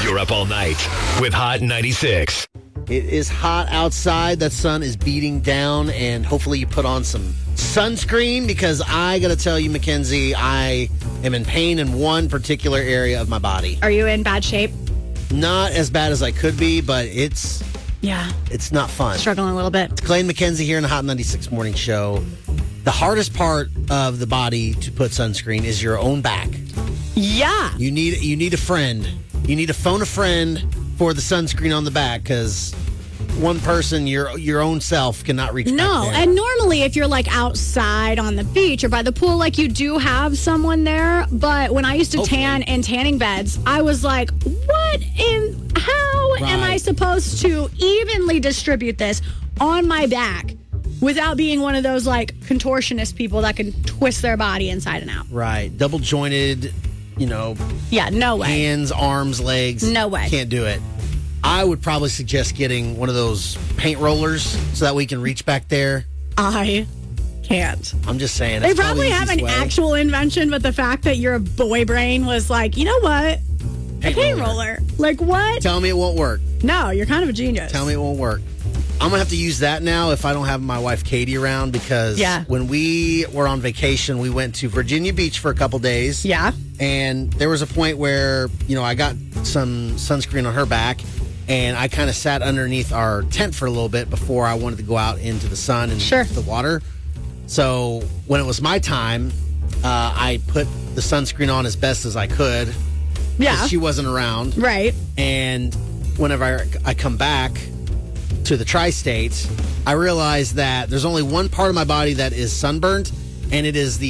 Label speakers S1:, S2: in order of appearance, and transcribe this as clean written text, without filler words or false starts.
S1: You're up all night with Hot 96.
S2: It is hot outside. The sun is beating down, and hopefully you put on some sunscreen because I got to tell you, Mackenzie, I am in pain in one particular area of my body.
S3: Are you in bad shape?
S2: Not as bad as I could be, but it's not fun.
S3: Struggling a little bit.
S2: Clay and Mackenzie here in the Hot 96 Morning Show. The hardest part of the body to put sunscreen is your own back.
S3: Yeah.
S2: You need a friend. You need to phone a friend for the sunscreen on the back because one person, your own self, cannot reach back there.
S3: And normally if you're like outside on the beach or by the pool, like you do have someone there. But when I used to tan in tanning beds, I was like, how am I supposed to evenly distribute this on my back without being one of those like contortionist people that can twist their body inside and out?
S2: Right. Double jointed,
S3: Yeah, no way.
S2: hands, arms, legs.
S3: No way.
S2: Can't do it. I would probably suggest getting one of those paint rollers so that we can reach back there.
S3: I can't.
S2: I'm just saying.
S3: They
S2: that's
S3: probably
S2: the
S3: have an
S2: easiest way.
S3: actual invention, but the fact that your boy brain was like, you know what? A paint roller. Like what?
S2: Tell me it won't work.
S3: No, you're kind of a genius.
S2: Tell me it won't work. I'm going to have to use that now if I don't have my wife Katie around because when we were on vacation, we went to Virginia Beach for a couple days.
S3: Yeah.
S2: And there was a point where, I got some sunscreen on her back and I kind of sat underneath our tent for a little bit before I wanted to go out into the sun and the water. So when it was my time, I put the sunscreen on as best as I could.
S3: Yeah.
S2: She wasn't around.
S3: Right.
S2: And whenever I come back to the tri-state, I realized that there's only one part of my body that is sunburnt, and it is the